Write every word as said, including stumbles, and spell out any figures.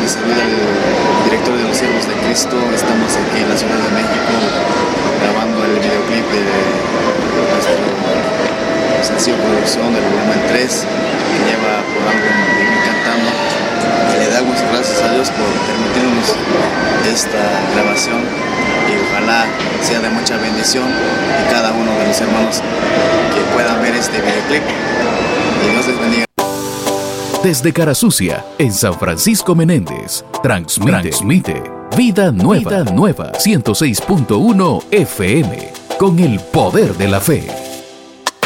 mi servidor, el director de los Siervos de Cristo. Estamos aquí en la Ciudad de México grabando el videoclip de nuestro sencillo producción del volumen tres, que lleva por álbum Vivir Cantando. Y le damos gracias a Dios por permitirnos esta grabación y ojalá sea de mucha bendición y cada uno de los hermanos que puedan ver este videoclip. Y Dios les bendiga. Desde Carasucia, en San Francisco Menéndez, transmite, transmite Vida Nueva, Vida Nueva, ciento seis punto uno F M, con el poder de la fe.